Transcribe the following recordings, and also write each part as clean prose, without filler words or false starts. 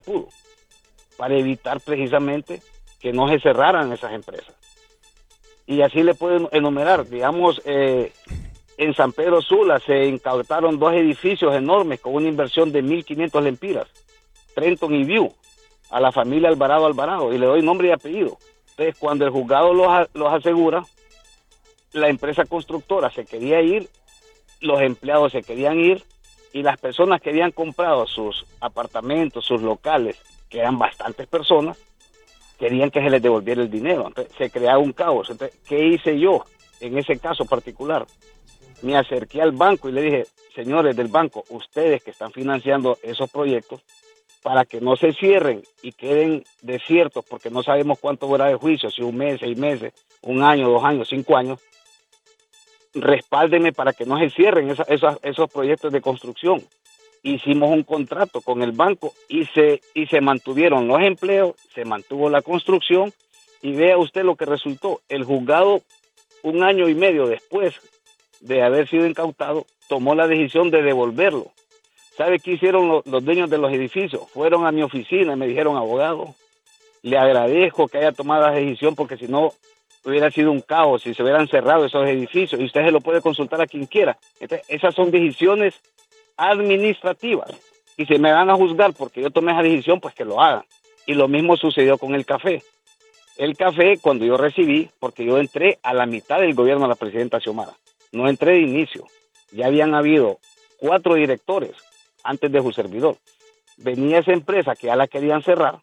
pudo, para evitar precisamente que no se cerraran esas empresas. Y así le pueden enumerar, digamos, en San Pedro Sula se incautaron 2 edificios enormes con una inversión de 1.500 lempiras, Trenton y View, a la familia Alvarado, y le doy nombre y apellido. Entonces, cuando el juzgado los asegura, la empresa constructora se quería ir, los empleados se querían ir, y las personas que habían comprado sus apartamentos, sus locales, que eran bastantes personas, querían que se les devolviera el dinero. Entonces, se creaba un caos. Entonces, ¿qué hice yo en ese caso particular? Me acerqué al banco y le dije, señores del banco, ustedes que están financiando esos proyectos, para que no se cierren y queden desiertos, porque no sabemos cuánto dura de juicio, si 1 mes, 6 meses, 1 año, 2 años, 5 años, respáldenme para que no se cierren esos proyectos de construcción. Hicimos un contrato con el banco y se mantuvieron los empleos, se mantuvo la construcción, y vea usted lo que resultó. El juzgado, 1 año y medio después de haber sido incautado, tomó la decisión de devolverlo. ¿Sabe qué hicieron los dueños de los edificios? Fueron a mi oficina y me dijeron, abogado, le agradezco que haya tomado la decisión, porque si no hubiera sido un caos si se hubieran cerrado esos edificios, y usted se lo puede consultar a quien quiera. Entonces, esas son decisiones administrativas, y si me van a juzgar porque yo tomé esa decisión, pues que lo hagan. Y lo mismo sucedió con el café. El café, cuando yo recibí, porque yo entré a la mitad del gobierno de la presidenta Xiomara, no entré de inicio, ya habían habido 4 directores antes de su servidor. Venía esa empresa que ya la querían cerrar,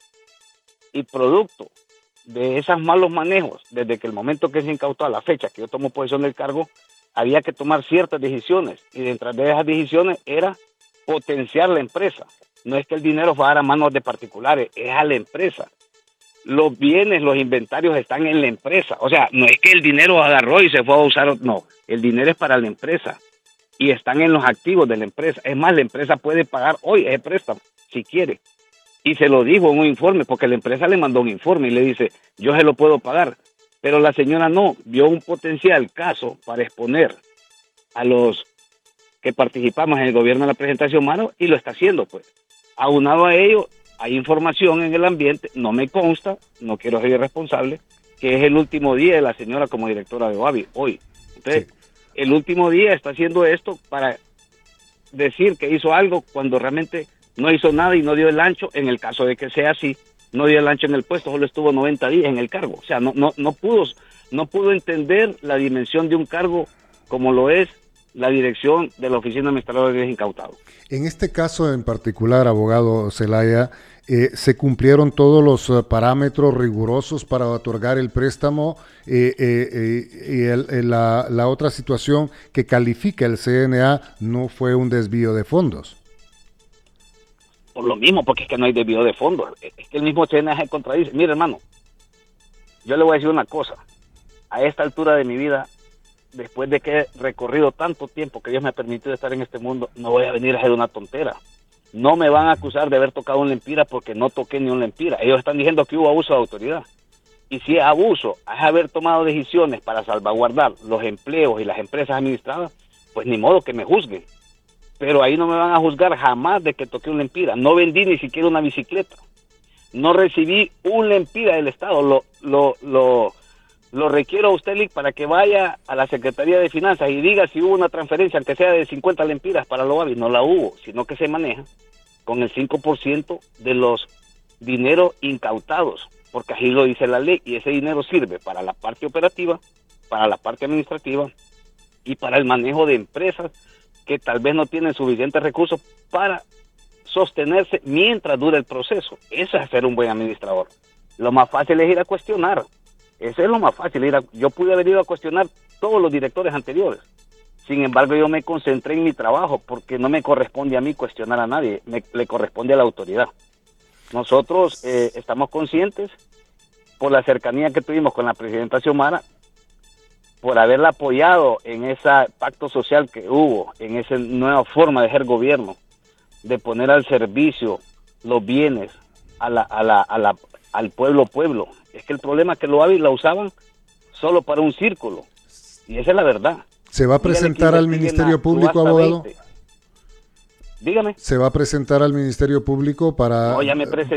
y producto de esos malos manejos, desde que el momento que se incautó a la fecha que yo tomo posesión del cargo, había que tomar ciertas decisiones, y dentro de esas decisiones era potenciar la empresa. No es que el dinero fuera a manos de particulares, es a la empresa. Los bienes, los inventarios están en la empresa. O sea, no es que el dinero agarró y se fue a usar, no, el dinero es para la empresa y están en los activos de la empresa. Es más, la empresa puede pagar hoy ese préstamo si quiere. Y se lo dijo en un informe, porque la empresa le mandó un informe y le dice, yo se lo puedo pagar. Pero la señora no, vio un potencial caso para exponer a los que participamos en el gobierno de la presentación Maro, y lo está haciendo, pues. Aunado a ello, hay información en el ambiente, no me consta, no quiero ser irresponsable, que es el último día de la señora como directora de OAVI, hoy. Entonces, sí, el último día está haciendo esto para decir que hizo algo cuando realmente no hizo nada y no dio el ancho. En el caso de que sea así, no dio el ancho en el puesto, solo estuvo 90 días en el cargo. O sea, no pudo entender la dimensión de un cargo como lo es la dirección de la Oficina Administradora de Bienes Incautados. En este caso en particular, abogado Zelaya, ¿se cumplieron todos los parámetros rigurosos para otorgar el préstamo? La otra situación que califica el CNA no fue un desvío de fondos. Por lo mismo, porque es que no hay desvío de fondos. Es que el mismo CNA se contradice. Mire, hermano, yo le voy a decir una cosa. A esta altura de mi vida, después de que he recorrido tanto tiempo que Dios me ha permitido estar en este mundo, no voy a venir a hacer una tontera. No me van a acusar de haber tocado un lempira, porque no toqué ni un lempira. Ellos están diciendo que hubo abuso de autoridad. Y si es abuso, es haber tomado decisiones para salvaguardar los empleos y las empresas administradas, pues ni modo que me juzguen. Pero ahí no me van a juzgar jamás de que toqué un lempira. No vendí ni siquiera una bicicleta. No recibí un lempira del Estado. Lo requiero a usted, Lick, para que vaya a la Secretaría de Finanzas y diga si hubo una transferencia, aunque sea de 50 lempiras para los OAVI. No la hubo, sino que se maneja con el 5% de los dineros incautados, porque así lo dice la ley, y ese dinero sirve para la parte operativa, para la parte administrativa y para el manejo de empresas que tal vez no tienen suficientes recursos para sostenerse mientras dura el proceso. Eso es ser un buen administrador. Lo más fácil es ir a cuestionar. Eso es lo más fácil. Yo pude haber ido a cuestionar todos los directores anteriores. Sin embargo, yo me concentré en mi trabajo, porque no me corresponde a mí cuestionar a nadie, le corresponde a la autoridad. Nosotros estamos conscientes, por la cercanía que tuvimos con la presidenta Xiomara, por haberla apoyado en ese pacto social que hubo, en esa nueva forma de ejercer gobierno, de poner al servicio los bienes al pueblo. Es que el problema es que los hábiles la usaban solo para un círculo, y esa es la verdad. ¿Se va a presentar al Ministerio Público, abogado? Dígame. ¿Se va a presentar al Ministerio Público para...? No, ya me